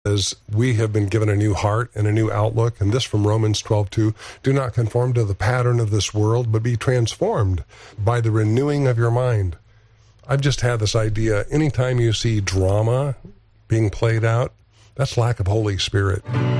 As we have been given a new heart and a new outlook, and this from Romans 12:2, do not conform to the pattern of this world, but be transformed by the renewing of your mind. I've just had this idea, anytime you see drama being played out, that's lack of Holy Spirit.